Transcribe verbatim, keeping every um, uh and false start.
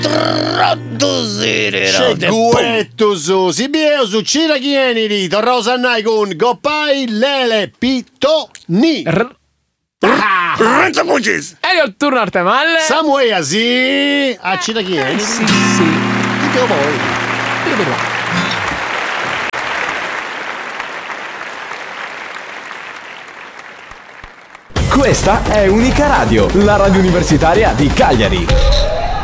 C'è guetto su Sibio su Cira Chieni Rito Rosa Nai con Goppai Lele Pitoni R- Renzo Cucis Elio il turno Artemalle. Samuel sì a Cira Chieni Sì, sì. Dite voi. Dite voi. Questa è Unica Radio, la radio universitaria di Cagliari.